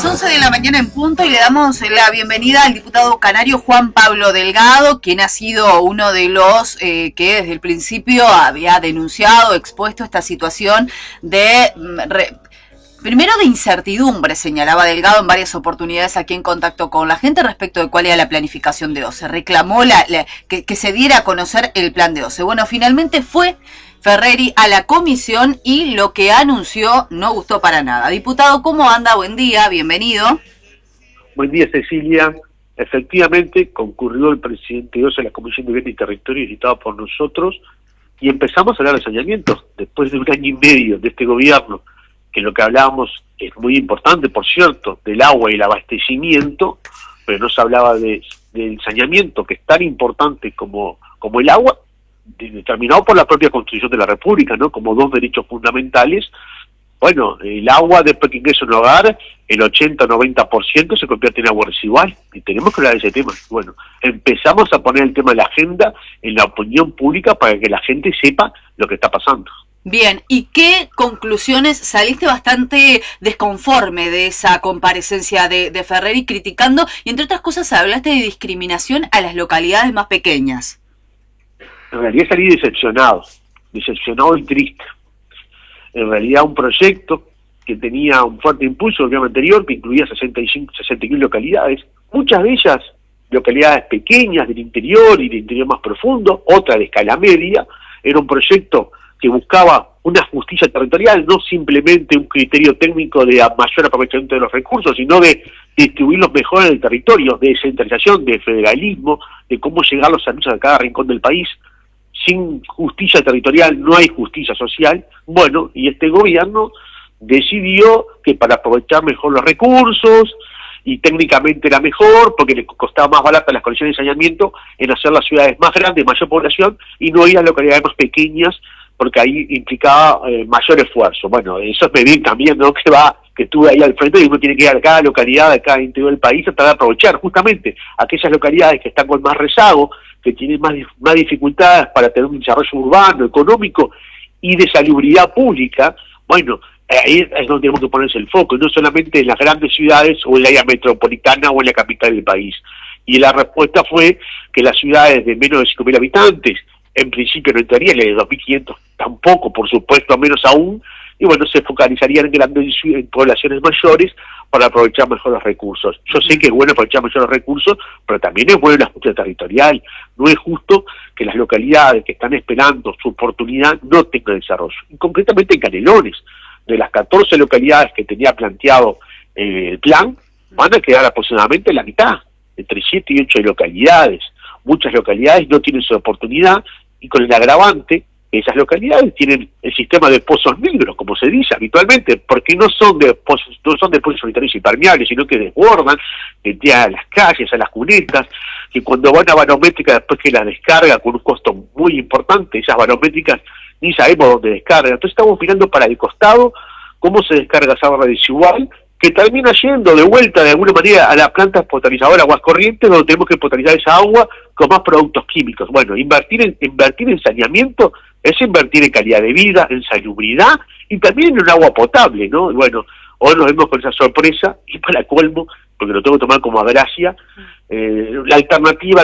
11 de la mañana en punto y le damos la bienvenida al diputado canario Juan Pablo Delgado, quien ha sido uno de los que desde el principio había denunciado, expuesto esta situación de... Primero de incertidumbre, señalaba Delgado en varias oportunidades aquí en contacto con la gente respecto de cuál era la planificación de OCE. Reclamó que se diera a conocer el plan de OCE. Bueno, finalmente fue Ferreri a la comisión y lo que anunció no gustó para nada. Diputado, ¿cómo anda? Buen día, bienvenido. Buen día, Cecilia. Efectivamente, concurrió el presidente de OCE a la Comisión de Vivienda y Territorio, invitado por nosotros, y empezamos a hablar de saneamiento, después de un año y medio de este gobierno, que lo que hablábamos es muy importante, por cierto, del agua y el abastecimiento, pero no se hablaba del saneamiento, que es tan importante como el agua, determinado por la propia Constitución de la República, ¿no? Como dos derechos fundamentales. Bueno, el agua, después que ingresa a un hogar, el 80-90% se convierte en agua residual, y tenemos que hablar de ese tema. Bueno, empezamos a poner el tema en la agenda, en la opinión pública, para que la gente sepa lo que está pasando. Bien, ¿y qué conclusiones? Saliste bastante desconforme de esa comparecencia de Ferreri, criticando, y entre otras cosas hablaste de discriminación a las localidades más pequeñas. En realidad salí decepcionado y triste. En realidad un proyecto que tenía un fuerte impulso el gobierno anterior, que incluía 61 localidades, muchas de ellas localidades pequeñas del interior y del interior más profundo, otra de escala media. Era un proyecto que buscaba una justicia territorial, no simplemente un criterio técnico de mayor aprovechamiento de los recursos, sino de distribuirlos mejor en el territorio, de descentralización, de federalismo, de cómo llegar los servicios a cada rincón del país. Sin justicia territorial no hay justicia social. Bueno, y este gobierno decidió que para aprovechar mejor los recursos, y técnicamente era mejor, porque le costaba más barato las conexiones de saneamiento, en hacer las ciudades más grandes, mayor población, y no ir a localidades más pequeñas, porque ahí implicaba mayor esfuerzo. Bueno, eso es medir también, ¿no? Que estuve ahí al frente y uno tiene que ir a cada localidad, a cada interior del país, tratar de aprovechar justamente aquellas localidades que están con más rezago, que tienen más dificultades para tener un desarrollo urbano, económico y de salubridad pública. Bueno, ahí es donde tenemos que ponerse el foco, no solamente en las grandes ciudades o en la área metropolitana o en la capital del país. Y la respuesta fue que las ciudades de menos de 5.000 habitantes, en principio no entrarían, en el 2.500 tampoco, por supuesto, menos aún, y bueno, se focalizarían en poblaciones mayores para aprovechar mejor los recursos. Yo sé que es bueno aprovechar mejor los recursos, pero también es bueno la justicia territorial. No es justo que las localidades que están esperando su oportunidad no tengan desarrollo. Y concretamente en Canelones, de las 14 localidades que tenía planteado el plan, van a quedar aproximadamente la mitad, entre 7 y 8 localidades. Muchas localidades no tienen su oportunidad, y con el agravante, esas localidades tienen el sistema de pozos negros, como se dice habitualmente, porque no son de pozos sanitarios impermeables, sino que desbordan, a las calles, a las cunetas, que cuando van a barométrica, después que las descarga con un costo muy importante, esas barométricas ni sabemos dónde descargan. Entonces estamos mirando para el costado cómo se descarga esa agua residual, que termina yendo de vuelta de alguna manera a la planta potabilizadora Aguas Corrientes, donde tenemos que potabilizar esa agua con más productos químicos. Bueno, invertir en saneamiento es invertir en calidad de vida, en salubridad y también en un agua potable, ¿no? Bueno, hoy nos vemos con esa sorpresa, y para colmo, porque lo tengo que tomar como gracia, la alternativa